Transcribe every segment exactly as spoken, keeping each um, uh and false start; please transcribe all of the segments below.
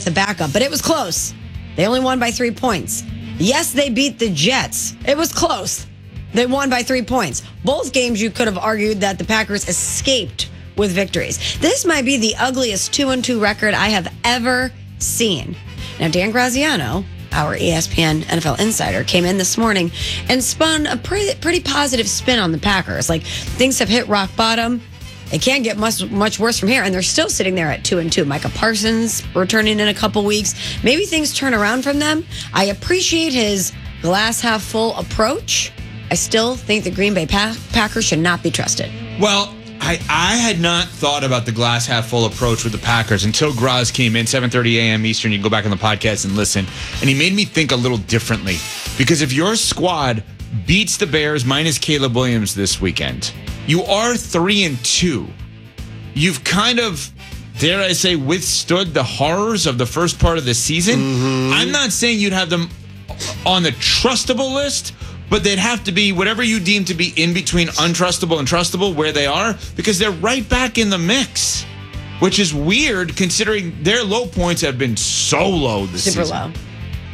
with a backup, but it was close. They only won by three points. Yes, they beat the Jets. It was close. They won by three points. Both games you could have argued that the Packers escaped with victories. This might be the ugliest two and two record I have ever seen. Now, Dan Graziano, our E S P N N F L insider, came in this morning and spun a pretty, pretty positive spin on the Packers. Like, things have hit rock bottom. It can't get much much worse from here, and they're still sitting there at two and two. Micah Parsons returning in a couple weeks. Maybe things turn around from them. I appreciate his glass half full approach. I still think the Green Bay Pack- Packers should not be trusted. Well, I, I had not thought about the glass half full approach with the Packers until Graz came in, seven thirty a.m. Eastern. You can go back on the podcast and listen. And he made me think a little differently. Because if your squad beats the Bears minus Caleb Williams this weekend, you are three and two. You've kind of, dare I say, withstood the horrors of the first part of the season. Mm-hmm. I'm not saying you'd have them on the trustable list, but they'd have to be whatever you deem to be in between untrustable and trustable where they are, because they're right back in the mix, which is weird considering their low points have been so low this Super season. low.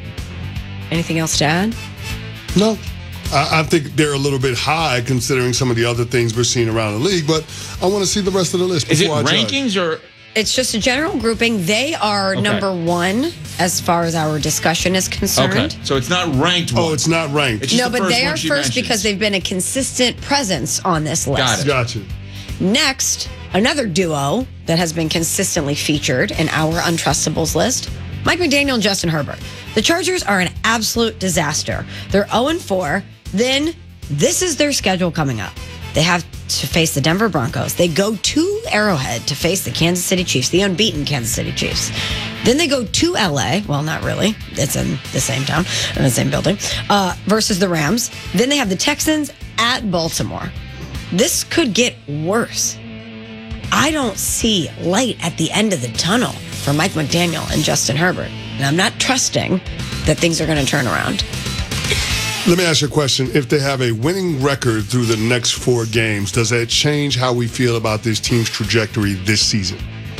Anything else to add? No. I, I think they're a little bit high considering some of the other things we're seeing around the league, but I want to see the rest of the list Is it before I rankings judge. or... It's just a general grouping. They are Okay. number one as far as our discussion is concerned. Okay, so it's not ranked one. Oh, it's not ranked. It's just No, the but first they one are she first mentions. because they've been a consistent presence on this list. Got it. Gotcha. Next, another duo that has been consistently featured in our Untrustables list, Mike McDaniel and Justin Herbert. The Chargers are an absolute disaster. They're oh and four. Then this is their schedule coming up. They have to face the Denver Broncos. They go to Arrowhead to face the Kansas City Chiefs, the unbeaten Kansas City Chiefs. Then they go to L A. Well, not really. It's in the same town, in the same building, uh, versus the Rams. Then they have the Texans at Baltimore. This could get worse. I don't see light at the end of the tunnel for Mike McDaniel and Justin Herbert. And I'm not trusting that things are going to turn around. Let me ask you a question. If they have a winning record through the next four games, does that change how we feel about this team's trajectory this season?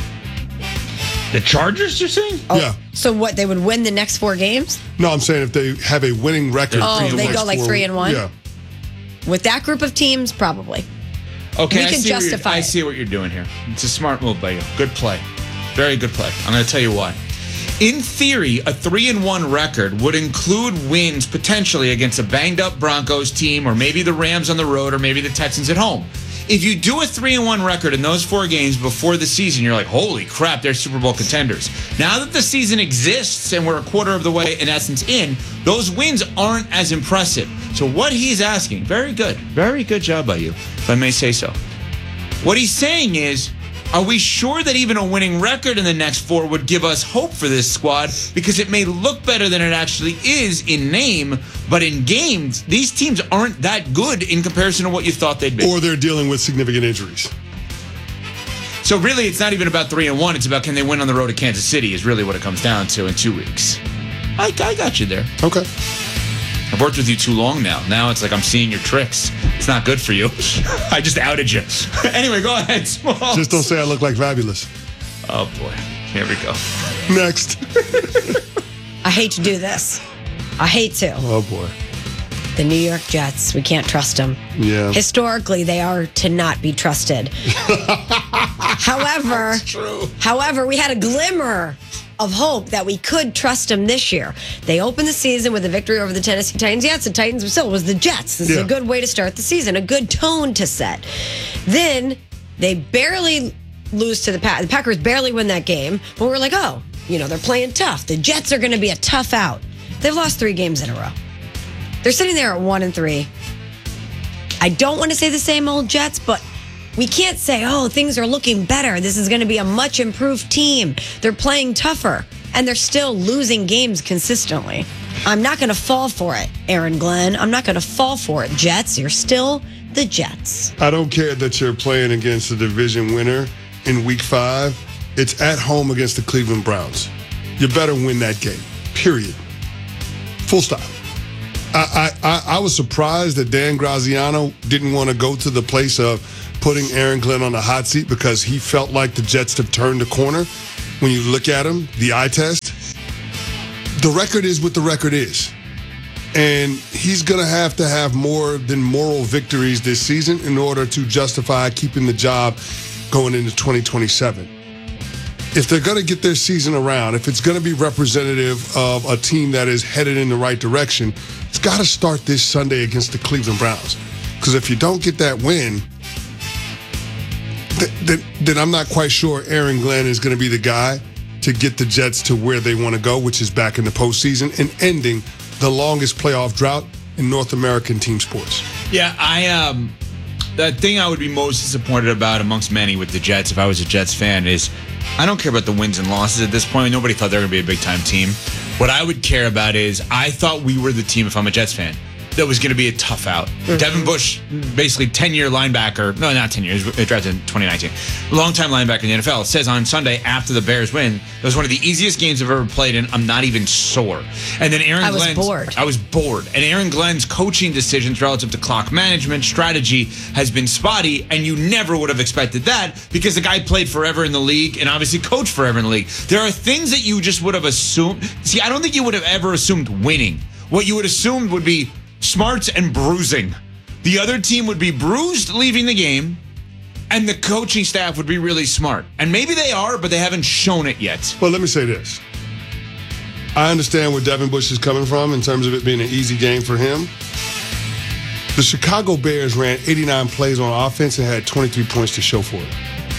The Chargers, you're saying? Oh, Yeah. So what, they would win the next four games? No, I'm saying if they have a winning record. Oh, through the they next go like four- three and one? Yeah. With that group of teams, probably. Okay, We I can see what you're- justify I it. see what you're doing here. It's a smart move by you. Good play. Very good play. I'm going to tell you why. In theory, a three and one record would include wins potentially against a banged-up Broncos team, or maybe the Rams on the road, or maybe the Texans at home. If you do a three and one record in those four games before the season, you're like, holy crap, they're Super Bowl contenders. Now that the season exists and we're a quarter of the way, in essence, in, those wins aren't as impressive. So what he's asking, very good, very good job by you, if I may say so. What he's saying is, are we sure that even a winning record in the next four would give us hope for this squad? Because it may look better than it actually is in name, but in games, these teams aren't that good in comparison to what you thought they'd be. Or they're dealing with significant injuries. So really, it's not even about three and one. It's about can they win on the road to Kansas City is really what it comes down to in two weeks. I, I got you there. Okay. I've worked with you too long now. Now it's like I'm seeing your tricks. It's not good for you. I just outed you. Anyway, go ahead, Smalls. Just don't say I look like Fabulous. Oh, boy. Here we go. Next. I hate to do this. I hate to. Oh, boy. The New York Jets, we can't trust them. Yeah. Historically, they are to not be trusted. However, True. however, we had a glimmer of hope that we could trust them this year. They opened the season with a victory over the Tennessee Titans. Yes, the Titans still was the Jets. This Yeah. is a good way to start the season, a good tone to set. Then they barely lose to the Packers. The Packers barely win that game, but we're like, oh, you know, they're playing tough. The Jets are going to be a tough out. They've lost three games in a row. They're sitting there at one and three. I don't want to say the same old Jets, but we can't say, oh, things are looking better. This is going to be a much improved team. They're playing tougher, and they're still losing games consistently. I'm not going to fall for it, Aaron Glenn. I'm not going to fall for it, Jets. You're still the Jets. I don't care that you're playing against the division winner in week five. It's at home against the Cleveland Browns. You better win that game, period. Full stop. I, I, I was surprised that Dan Graziano didn't want to go to the place of putting Aaron Glenn on the hot seat because he felt like the Jets have turned the corner. When you look at him, the eye test, the record is what the record is. And he's going to have to have more than moral victories this season in order to justify keeping the job going into twenty twenty-seven. If they're going to get their season around, if it's going to be representative of a team that is headed in the right direction, it's got to start this Sunday against the Cleveland Browns. Because if you don't get that win, th- th- then I'm not quite sure Aaron Glenn is going to be the guy to get the Jets to where they want to go, which is back in the postseason and ending the longest playoff drought in North American team sports. Yeah, I um, the thing I would be most disappointed about amongst many with the Jets, if I was a Jets fan, is I don't care about the wins and losses at this point. Nobody thought they were going to be a big-time team. What I would care about is I thought we were the team, if I'm a Jets fan, that was going to be a tough out. Mm-hmm. Devin Bush, basically ten-year linebacker. No, not ten years. It drafted in twenty nineteen. Longtime linebacker in the N F L says on Sunday after the Bears win, it was one of the easiest games I've ever played, and I'm not even sore. And then Aaron I was Glenn's, bored. I was bored. And Aaron Glenn's coaching decisions relative to clock management strategy has been spotty, and you never would have expected that because the guy played forever in the league and obviously coached forever in the league. There are things that you just would have assumed. See, I don't think you would have ever assumed winning. What you would assumed would be smarts and bruising. The other team would be bruised leaving the game, and the coaching staff would be really smart. And maybe they are, but they haven't shown it yet. Well, let me say this. I understand where Devin Bush is coming from in terms of it being an easy game for him. The Chicago Bears ran eighty-nine plays on offense and had twenty-three points to show for it.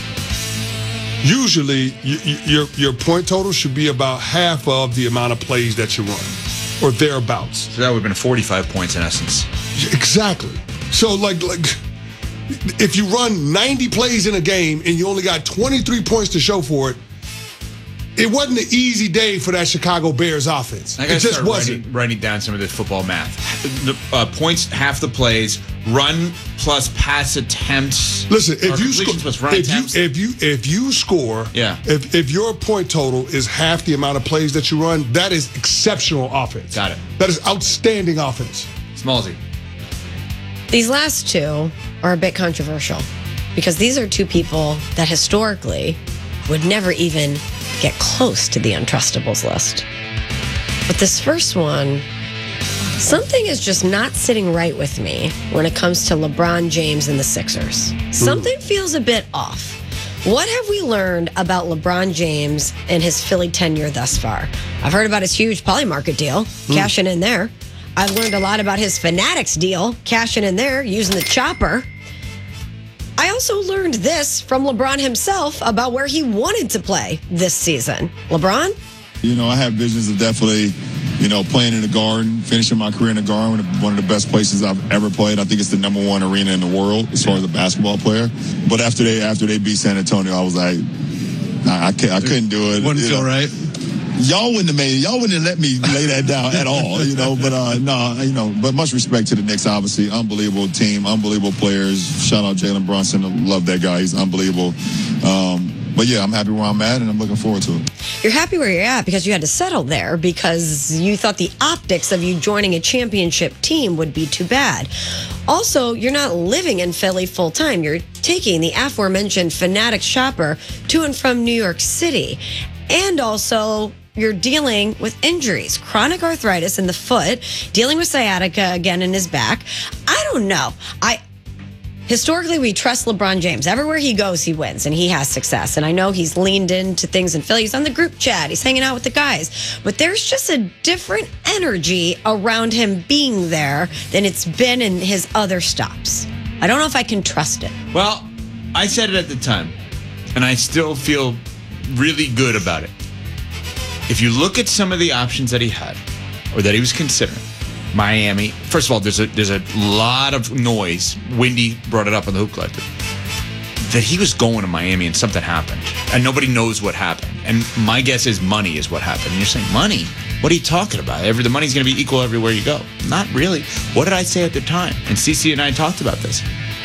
Usually, you, you, your, your point total should be about half of the amount of plays that you run, or thereabouts. So that would have been forty-five points in essence. Exactly. So, like, like if you run ninety plays in a game and you only got twenty-three points to show for it, it wasn't an easy day for that Chicago Bears offense. I It gotta just start wasn't. writing, writing down some of this football math. The uh, points, half the plays, run plus pass attempts. Listen, if you completions score, plus run if you attempts. if you if you score, Yeah. If if your point total is half the amount of plays that you run, that is exceptional offense. Got it. That is outstanding offense. Smallsy. These last two are a bit controversial because these are two people that historically would never even get close to the Untrustables list. But this first one, something is just not sitting right with me when it comes to LeBron James and the Sixers. Something feels a bit off. What have we learned about LeBron James and his Philly tenure thus far? I've heard about his huge Polymarket deal, cashing in there. I've learned a lot about his Fanatics deal, cashing in there, using the chopper. I also learned this from LeBron himself about where he wanted to play this season. LeBron? You know, I have visions of definitely, you know, playing in the Garden, finishing my career in the Garden, one of the best places I've ever played. I think it's the number one arena in the world as far as a basketball player. But after they after they beat San Antonio, I was like, nah, I, can't, I couldn't do it. Wouldn't You feel know, right. Y'all wouldn't have made it. Y'all wouldn't have let me lay that down at all, you know. But uh, no, you know. But much respect to the Knicks, obviously, unbelievable team, unbelievable players. Shout out Jalen Brunson, love that guy. He's unbelievable. Um, but yeah, I'm happy where I'm at, and I'm looking forward to it. You're happy where you're at because you had to settle there because you thought the optics of you joining a championship team would be too bad. Also, you're not living in Philly full time. You're taking the aforementioned Fanatics shopper to and from New York City. And also, you're dealing with injuries, chronic arthritis in the foot, dealing with sciatica again in his back. I don't know. I Historically, we trust LeBron James. Everywhere he goes, he wins and he has success. And I know he's leaned into things in Philly. He's on the group chat. He's hanging out with the guys. But there's just a different energy around him being there than it's been in his other stops. I don't know if I can trust it. Well, I said it at the time, and I still feel really good about it. If you look at some of the options that he had or that he was considering, Miami, first of all, there's a there's a lot of noise. Wendy brought it up on the Hoop Collective that he was going to Miami and something happened, and nobody knows what happened. And my guess is money is what happened. And you're saying money? What are you talking about? Every the money's going to be equal everywhere you go. Not really. What did I say at the time? And Cece and I talked about this.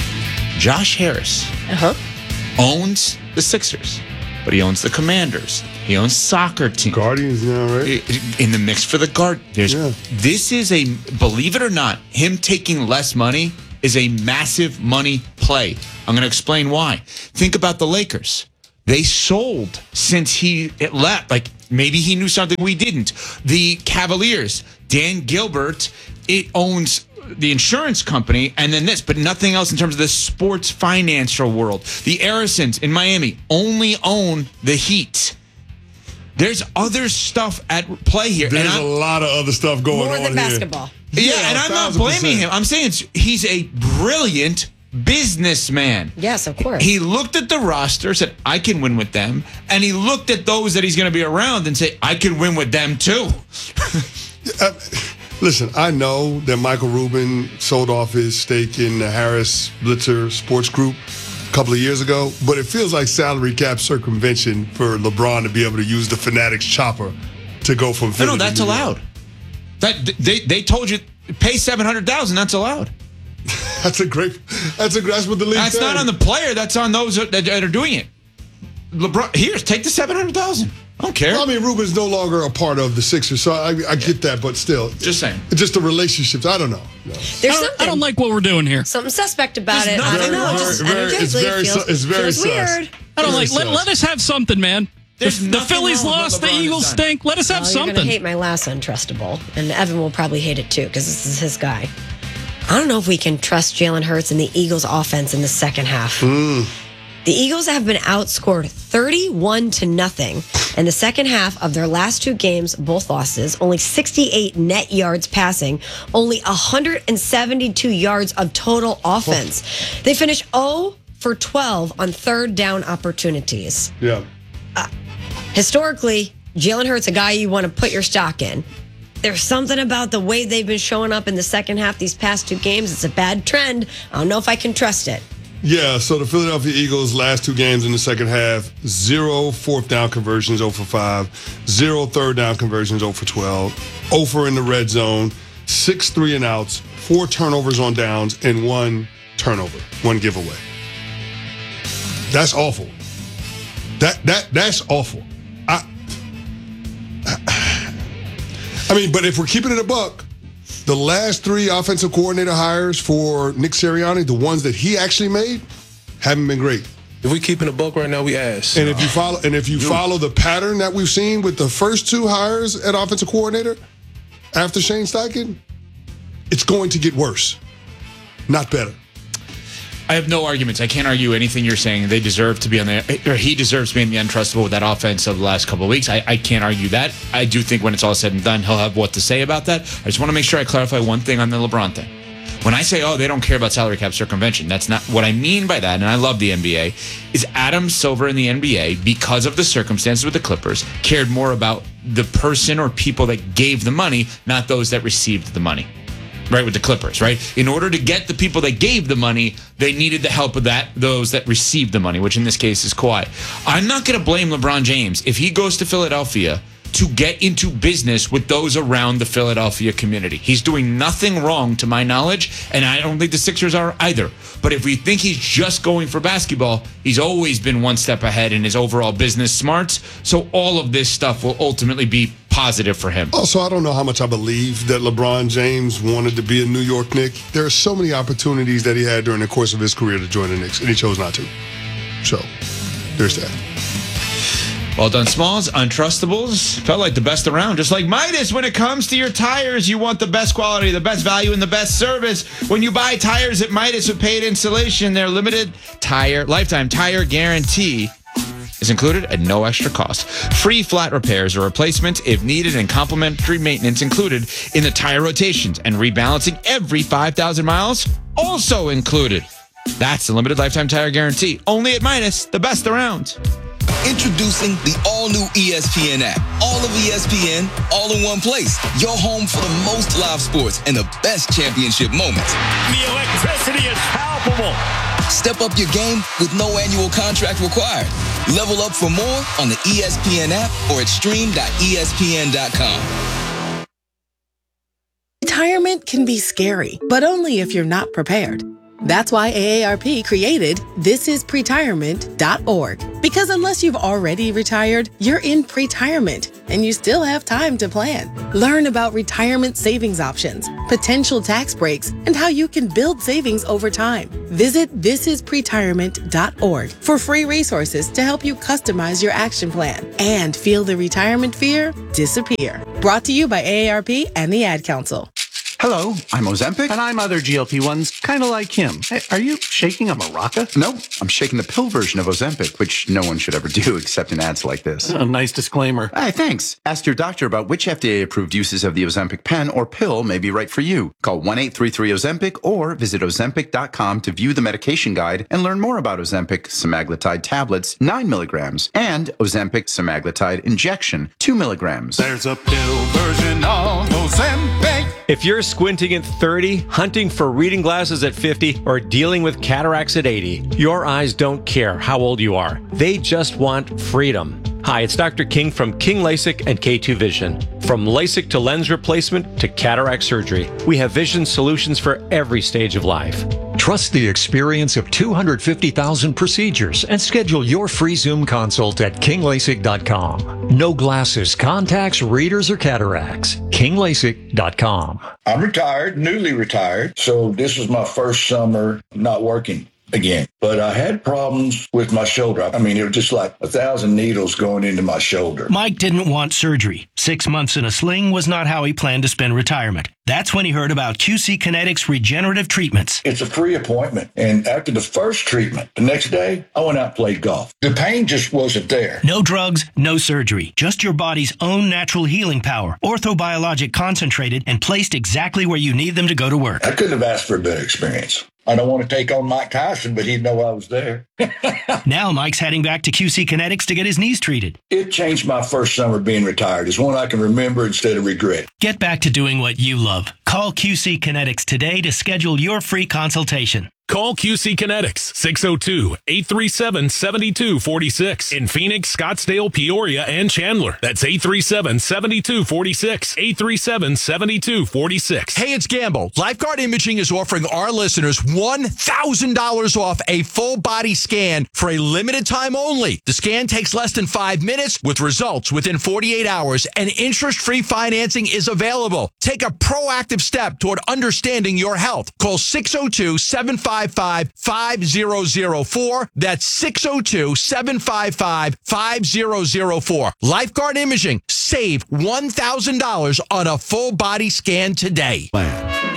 Josh Harris Uh-huh. owns the Sixers, but he owns the Commanders. He owns soccer teams. Guardians now, right? In the mix for the guard. There's Yeah. This is a, believe it or not, him taking less money is a massive money play. I'm going to explain why. Think about the Lakers. They sold since he it left. Like Maybe he knew something we didn't. The Cavaliers, Dan Gilbert, it owns the insurance company and then this, but nothing else in terms of the sports financial world. The Arisons in Miami only own the Heat. There's other stuff at play here. There's and a lot of other stuff going More on than here. basketball. Yeah, Yeah, and I'm not one thousand blaming percent. him. I'm saying it's, he's a brilliant businessman. Yes, of course. He looked at the roster, said, I can win with them. And he looked at those that he's going to be around and say, I can win with them too. Uh, listen, I know that Michael Rubin sold off his stake in the Harris Blitzer Sports Group a couple of years ago, but it feels like salary cap circumvention for LeBron to be able to use the Fanatics chopper to go from No, Philly no, to that's New York. allowed. That they they told you pay seven hundred thousand. That's allowed. That's a great. That's a that's what the league. That's said. not on the player. That's on those that, that are doing it. LeBron, here's take the seven hundred thousand. I don't care. Well, I mean, Rubin's no longer a part of the Sixers, so I, I get that, but still, Just saying. just the relationships. I don't know. No. There's I don't, something, I don't like what we're doing here. something suspect about There's it. I nothing don't know. wrong. Just Very, very- it's energetically very feels, su- it's very feels sus. weird. I don't Very like. Let, sus. let us have something, man. The, There's the nothing Phillies wrong with lost. what The LeBron Eagles has done. stink. Let us have Well, you're something. going to hate my last untrustable, and Evan will probably hate it too because this is his guy. I don't know if we can trust Jalen Hurts and the Eagles' offense in the second half. The Eagles have been outscored thirty-one to nothing in the second half of their last two games, both losses. Only sixty-eight net yards passing, only one hundred seventy-two yards of total offense. They finished zero for twelve on third down opportunities. Yeah. Historically, Jalen Hurts, a guy you want to put your stock in. There's something about the way they've been showing up in the second half these past two games. It's a bad trend. I don't know if I can trust it. Yeah, so the Philadelphia Eagles last two games in the second half, zero fourth down conversions, zero for five, zero third down conversions, zero for twelve, zero for in the red zone, six three and outs, four turnovers on downs, and one turnover, one giveaway. That's awful. That that that's awful. I I mean, but if we're keeping it a buck, the last three offensive coordinator hires for Nick Sirianni, the ones that he actually made, haven't been great. If we keeping a buck right now, we ass. And if you follow, and if you follow the pattern that we've seen with the first two hires at offensive coordinator after Shane Steichen, it's going to get worse, not better. I have no arguments. I can't argue anything you're saying. They deserve to be on the, or he deserves to be in the untrustable with that offense of the last couple of weeks. I, I can't argue that. I do think when it's all said and done, he'll have what to say about that. I just want to make sure I clarify one thing on the LeBron thing. When I say, oh, they don't care about salary cap circumvention, that's not what I mean by that. And I love the N B A. Is Adam Silver in the N B A, because of the circumstances with the Clippers, cared more about the person or people that gave the money, not those that received the money. Right, with the Clippers, right? In order to get the people that gave the money, they needed the help of that those that received the money, which in this case is Kawhi. I'm not going to blame LeBron James if he goes to Philadelphia to get into business with those around the Philadelphia community. He's doing nothing wrong to my knowledge, and I don't think the Sixers are either. But if we think he's just going for basketball, he's always been one step ahead in his overall business smarts. So all of this stuff will ultimately be positive for him. Also, I don't know how much I believe that LeBron James wanted to be a New York Knick. There are so many opportunities that he had during the course of his career to join the Knicks, and he chose not to. So, there's that. Well done, Smalls. Untrustables. Felt like the best around. Just like Midas, when it comes to your tires, you want the best quality, the best value, and the best service. When you buy tires at Midas with paid installation, their limited tire, lifetime tire guarantee is included at no extra cost. Free flat repairs or replacements if needed, and complimentary maintenance included in the tire rotations, and rebalancing every five thousand miles also included. That's the limited lifetime tire guarantee. Only at Midas, the best around. Introducing the all-new E S P N app. All of E S P N, all in one place. Your home for the most live sports and the best championship moments. The electricity is palpable. Step up your game with no annual contract required. Level up for more on the E S P N app or at stream dot E S P N dot com. Retirement can be scary, but only if you're not prepared. That's why A A R P created this is pretirement dot org. Because unless you've already retired, you're in pretirement, and you still have time to plan. Learn about retirement savings options, potential tax breaks, and how you can build savings over time. Visit this is pretirement dot org for free resources to help you customize your action plan and feel the retirement fear disappear. Brought to you by A A R P and the Ad Council. Hello, I'm Ozempic. And I'm other G L P ones, kind of like him. Hey, are you shaking a maraca? No, I'm shaking the pill version of Ozempic, which no one should ever do except in ads like this. A nice disclaimer. Hey, thanks. Ask your doctor about which F D A-approved uses of the Ozempic pen or pill may be right for you. Call one eight three three Ozempic or visit ozempic dot com to view the medication guide and learn more about Ozempic semaglutide tablets, nine milligrams, and Ozempic semaglutide injection, two milligrams. There's a pill version of Ozempic. If you're squinting at thirty, hunting for reading glasses at fifty, or dealing with cataracts at eighty, your eyes don't care how old you are. They just want freedom. Hi, it's Doctor King from King LASIK and K two Vision. From LASIK to lens replacement to cataract surgery, we have vision solutions for every stage of life. Trust the experience of two hundred fifty thousand procedures and schedule your free Zoom consult at king lasik dot com. No glasses, contacts, readers, or cataracts. king lasik dot com. I'm retired, newly retired, so this was my first summer not working again. But I had problems with my shoulder. I mean, it was just like a thousand needles going into my shoulder. Mike didn't want surgery. Six months in a sling was not how he planned to spend retirement. That's when he heard about Q C Kinetics regenerative treatments. It's a free appointment. And after the first treatment, the next day, I went out and played golf. The pain just wasn't there. No drugs, no surgery. Just your body's own natural healing power. Orthobiologic concentrated and placed exactly where you need them to go to work. I couldn't have asked for a better experience. I don't want to take on Mike Tyson, but he'd know I was there. Now Mike's heading back to Q C Kinetics to get his knees treated. It changed my first summer being retired. It's one I can remember instead of regret. Get back to doing what you love. Call Q C Kinetics today to schedule your free consultation. Call Q C Kinetics, six oh two, eight three seven, seven two four six in Phoenix, Scottsdale, Peoria, and Chandler. That's eight three seven, seven two four six, eight three seven, seven two four six. Hey, it's Gamble. Lifeguard Imaging is offering our listeners one thousand dollars off a full body scan for a limited time only. The scan takes less than five minutes with results within forty-eight hours, and interest-free financing is available. Take a proactive step toward understanding your health. Call six oh two, seven five five, five zero zero four. That's six oh two, seven five five, five zero zero four. Lifeguard Imaging. Save one thousand dollars on a full body scan today.